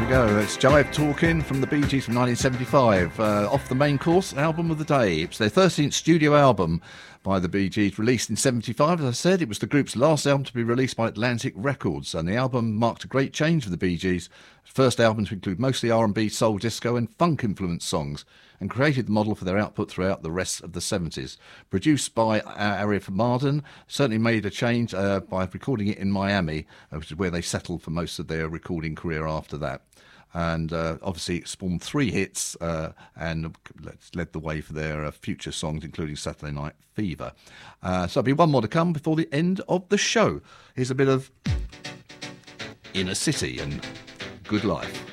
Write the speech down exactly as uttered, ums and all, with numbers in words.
we go. It's Jive Talking from the Bee Gees from nineteen seventy-five. Uh, off the main course, album of the day. It's their thirteenth studio album by the Bee Gees, released in seventy-five. As I said, it was the group's last album to be released by Atlantic Records, and the album marked a great change for the Bee Gees. First album to include mostly R and B, soul, disco and funk-influenced songs, and created the model for their output throughout the rest of the seventies. Produced by uh, Arif Mardin, certainly made a change uh, by recording it in Miami, uh, which is where they settled for most of their recording career after that. And uh, obviously it spawned three hits uh, and led the way for their uh, future songs, including Saturday Night Fever. Uh, so there'll be one more to come before the end of the show. Here's a bit of Inner City and Good Life.